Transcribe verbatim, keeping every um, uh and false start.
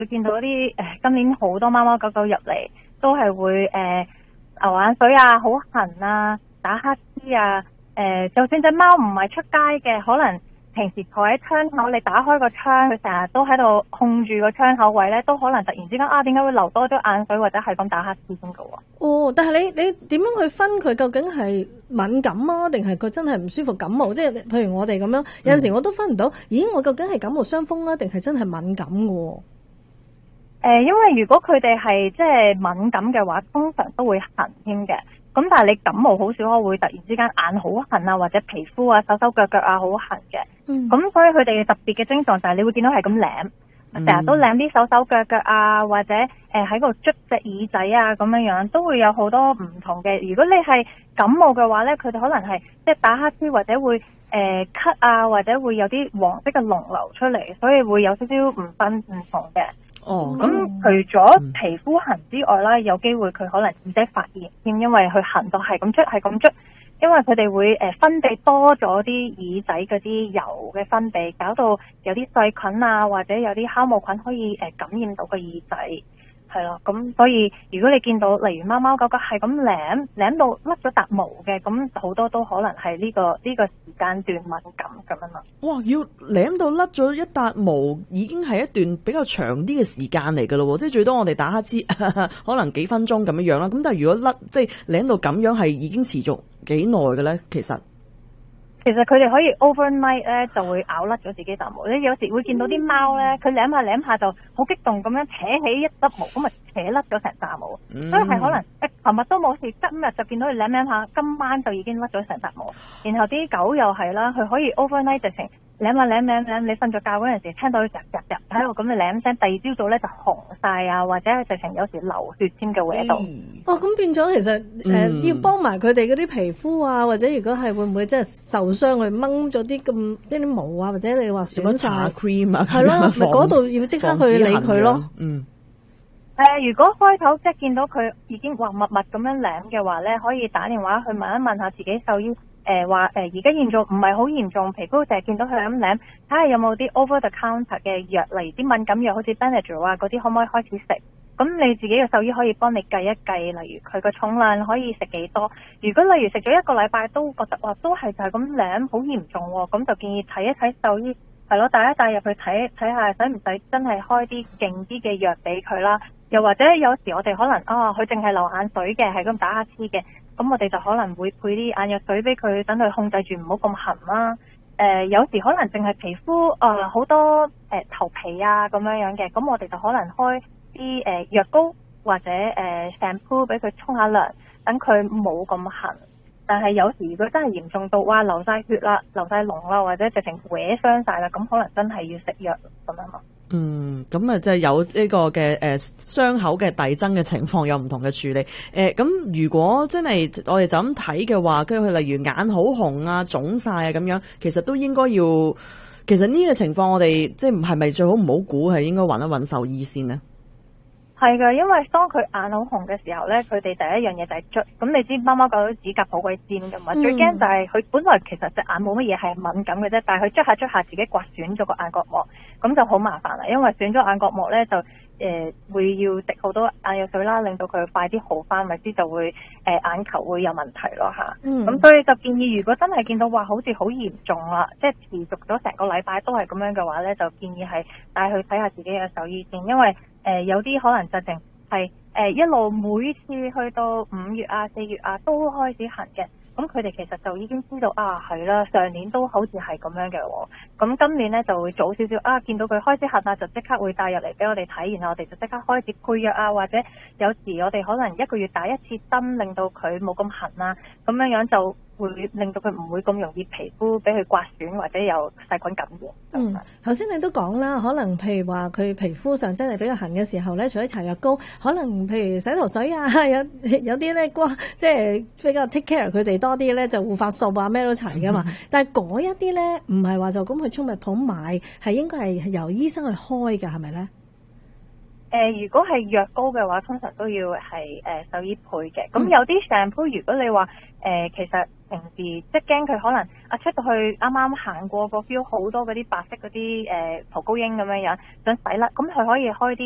會見到啲誒、呃、今年好多貓貓狗狗入嚟，都係會誒、呃、流眼水啊，好痕啊，打乞嗤啊，誒、呃、就算隻貓唔係出街嘅，可能平時坐喺窗口，你打開個窗，佢成日都喺度控住個窗口位咧，都可能突然之間啊，點解會流多咗眼水或者係咁打乞嗤先嘅喎？ 哦，但係你你點樣去分佢究竟係敏感啊，定係佢真係唔舒服感冒？即係譬如我哋咁樣，有陣時我都分唔到，咦，我究竟係感冒傷風啊，定係真係敏感嘅喎？ 誒、呃，因為如果佢哋係即係敏感嘅話，通常都會痕添嘅。咁但係你感冒好少可會突然之間眼好痕啊，或者皮膚啊、手手腳腳啊好痕嘅。 嗯。 咁所以佢哋特別嘅症狀就係你會見到係咁舐，成日都舐啲手手腳腳啊，或者誒喺度捽隻耳仔啊咁樣樣，都會有好多唔同嘅。如果你係感冒嘅話咧，佢哋可能係即係打乞嗤或者會誒、呃、咳啊，或者會有啲黃色嘅膿流出嚟，所以會有少少唔分唔同嘅。 哦， 咁除咗皮膚痕之外啦，有機會佢可能耳仔發炎添，因為佢痕到係咁捽係咁捽，因為佢哋會誒分泌多咗啲耳仔嗰啲油嘅分泌，搞到有啲細菌啊，或者有啲酵母菌可以誒感染到個耳仔。係咯，咁所以如果你見到例如貓貓狗狗係咁舐舐到甩咗笪毛嘅，咁好多都可能係呢、這個呢、這個時間段敏感咁樣咯。 哇！要舐到甩咗一笪毛，已經係一段比較長啲嘅時間嚟㗎咯喎，即係最多我哋打乞嗤可能幾分鐘咁樣樣啦。咁但係如果甩即係舐到咁樣，係已經持續幾耐嘅咧？其實。 其實佢哋可以 overnight 咧就會咬甩咗自己笪毛，你有時會見到啲貓咧，佢舐下舐下就好激動咁樣扯起一粒毛，咁咪扯甩咗成笪毛， 嗯、 所以係可能誒琴日都冇事，今日就見到佢舐舐下，今晚就已經甩咗成笪毛。然後啲狗又係啦，佢可以 overnight 直情舐下舐舐舐，你瞓咗覺嗰陣時聽到佢入入入喺度咁你舐聲，第二朝早咧就紅晒啊，或者直情有時流血添嘅會喺度。 哦，咁變咗其實誒、嗯呃、要幫埋佢哋嗰啲皮膚啊，或者如果係會唔會即係受傷去掹咗啲咁即係啲毛啊，或者你話損晒 cream 啊， 係咯，咪嗰度要即刻去理佢咯。 嗯。 誒、呃，如果開頭即係見到佢已經話密密咁樣舐嘅話咧，可以打電話去問一問下自己獸醫。誒話誒而家嚴重唔係好嚴重，皮膚淨係見到佢咁舐，睇下有冇啲 over the counter 嘅藥，例如啲敏感藥，好似 Benadryl 啊嗰啲，可唔可以開始食？咁你自己嘅獸醫可以幫你計一計，例如佢個重量可以食幾多。如果例如食咗一個禮拜都覺得哇都係就係咁舐，好嚴重喎，咁就建議睇一睇獸醫，係咯，帶一帶入去睇睇下，使唔使真係開啲勁啲嘅藥俾佢啦？又或者有時我哋可能啊，佢淨係流眼水嘅，係咁打乞嗤嘅。咁我哋就可能會配啲眼藥水俾佢，等佢控制住唔好咁痕啦。誒、呃，有時可能淨係皮膚誒好、呃、多誒、呃、頭皮啊咁樣樣嘅，咁我哋就可能開啲誒藥膏或者誒 shampoo 俾佢沖下涼，等佢冇咁痕。但係有時如果真係嚴重到哇流晒血啦、流晒膿啦，或者直情搲傷晒啦，咁可能真係要食藥咁樣咯。 嗯，咁啊，即係有呢個嘅誒傷口嘅遞增嘅情況有唔同嘅處理。誒、呃，咁如果真係我哋就咁睇嘅話，跟住佢例如眼好紅啊、腫晒啊咁樣，其實都應該要。其實呢個情況我哋即係係咪最好唔好估，係應該揾一揾獸醫先呢？ 係㗎，因為當佢眼好紅嘅時候咧，佢哋第一樣嘢就係捽。咁你知貓貓狗狗指甲好鬼尖㗎嘛，嗯、最驚就係佢本來其實隻眼冇乜嘢係敏感嘅啫，但係佢捽下捽下自己刮損咗個眼角膜，咁就好麻煩啦。因為損咗眼角膜咧，就誒、呃、會要滴好多眼藥水啦，令到佢快啲好翻，咪知就會誒、呃、眼球會有問題咯吓。咁、嗯、所以就建議，如果真係見到話好似好嚴重啦，即係持續咗成個禮拜都係咁樣嘅話咧，就建議係帶去睇下自己嘅獸醫先，因為。誒、呃，有啲可能就淨係誒一路每次去到五月啊、四月啊都開始痕嘅，咁佢哋其實就已經知道啊，係啦，上年都好似係咁樣嘅喎，咁今年咧就會早少少啊，見到佢開始痕啊，就即刻會帶入嚟俾我哋睇，然後我哋就即刻開始配藥啊，或者有時我哋可能一個月打一次針，令到佢冇咁痕啊，咁樣樣就會令到佢唔會咁容易皮膚俾佢刮損或者有細菌感染。 嗯，頭先你都講啦，可能譬如話佢皮膚上真係比較痕嘅時候咧，除咗搽藥膏，可能譬如洗頭水啊，有有啲咧瓜，即係比較 take care 佢哋多啲咧，就護髮素啊咩都搽噶嘛。嗯、但係嗰一啲咧，唔係話就咁去寵物鋪買，係應該係由醫生去開㗎，係咪咧？誒、 呃，如果係藥膏嘅話，通常都要係誒獸醫配嘅。咁有啲 shampoo，如果你話誒、呃、其實。平時即係驚佢可能啊出到去啱啱行過個 feel 好多嗰啲白色嗰啲誒蒲公英咁樣樣想洗甩，咁佢可以開啲。